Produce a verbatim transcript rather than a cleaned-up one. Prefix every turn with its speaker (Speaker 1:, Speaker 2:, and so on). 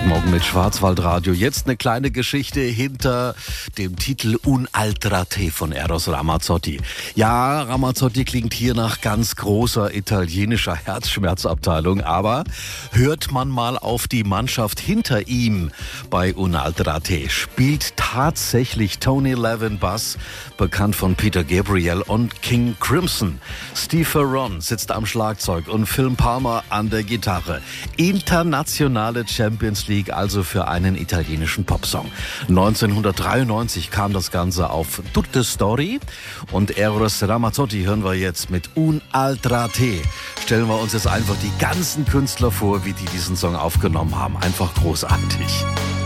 Speaker 1: Sonntagmorgen mit Schwarzwaldradio. Jetzt eine kleine Geschichte hinter dem Titel Un altra te von Eros Ramazzotti. Ja, Ramazzotti klingt hier nach ganz großer italienischer Herzschmerzabteilung, aber hört man mal auf die Mannschaft hinter ihm bei Un altra te, spielt tatsächlich Tony Levin Bass, bekannt von Peter Gabriel und King Crimson. Steve Ferron sitzt am Schlagzeug und Phil Palmer an der Gitarre. Internationale Champions League also für einen italienischen Popsong. neunzehnhundertdreiundneunzig kam das Ganze auf Tutte Story und Eros Ramazzotti hören wir jetzt mit Un altra te. Stellen wir uns jetzt einfach die ganzen Künstler vor, wie die diesen Song aufgenommen haben. Einfach großartig.